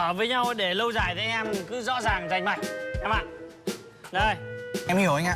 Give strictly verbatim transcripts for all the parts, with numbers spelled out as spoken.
Ở với nhau để lâu dài thì em cứ rõ ràng rành mạch em ạ. Đây. Em hiểu anh ạ.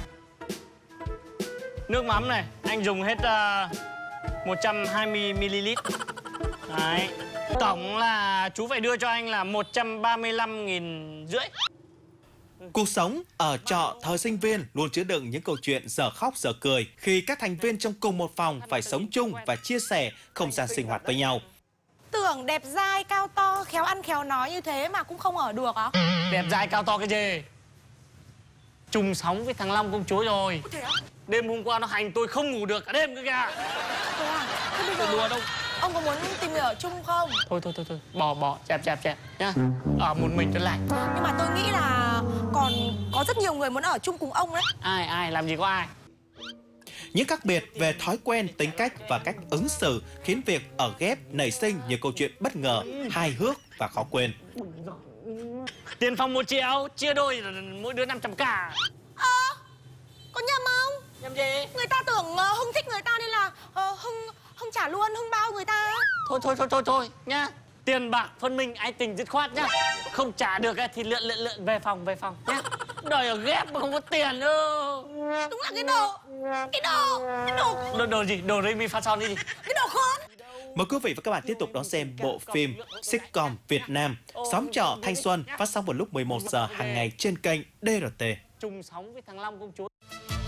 Nước mắm này, anh dùng hết uh, một trăm hai mươi mi li lít. Đấy. Tổng là chú phải đưa cho anh là một trăm ba mươi lăm nghìn rưỡi. Cuộc sống ở trọ thời sinh viên luôn chứa đựng những câu chuyện dở khóc dở cười khi các thành viên trong cùng một phòng phải sống chung và chia sẻ không gian sinh hoạt với nhau. Tưởng đẹp dai, cao to, khéo ăn khéo nói như thế mà cũng không ở được hả? Đẹp dai cao to cái gì? Chung sống với thằng Long công chúa rồi. Thế á? Đêm hôm qua nó hành tôi không ngủ được cả đêm cơ kìa. Thế à? Thế bây giờ đùa đâu. Ông có muốn tìm người ở chung không? Thôi thôi thôi thôi, bỏ bỏ, chẹp chẹp chẹp nhá. Ở một mình cho lạnh. Nhưng mà tôi nghĩ là còn có rất nhiều người muốn ở chung cùng ông đấy. Ai ai làm gì có ai. Những khác biệt về thói quen, tính cách và cách ứng xử khiến việc ở ghép nảy sinh nhiều câu chuyện bất ngờ, hài hước và khó quên. Tiền phòng một triệu, chia đôi mỗi đứa năm trăm k. Ơ, à, có nhầm không? Nhầm gì? Người ta tưởng uh, Hưng thích người ta nên là uh, Hưng Hưng trả luôn, Hưng bao người ta. Thôi thôi thôi thôi thôi nhá. Tiền bạc phân minh, anh tình dứt khoát nhá. Không trả được thì lượn lượn lượn về phòng về phòng nhá. Đòi ở ghép mà không có tiền đâu. Đúng là cái đồ, cái đồ, cái đồ. Đồ, đồ gì? Đồ Remy pha son gì? Cái đồ khốn. Mời quý vị và các bạn tiếp tục đón xem bộ phim sitcom Việt Nam Xóm trọ thanh xuân phát sóng vào lúc mười một giờ hàng ngày trên kênh đê rờ tê. Chung sống với thằng Long công chúa.